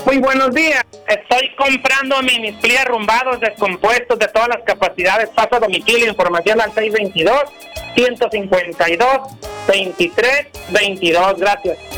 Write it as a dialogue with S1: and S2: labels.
S1: Muy buenos días. Estoy comprando mini split arrumbados descompuestos de todas las capacidades. Paso a domicilio. Información al 622-152-2322. Gracias.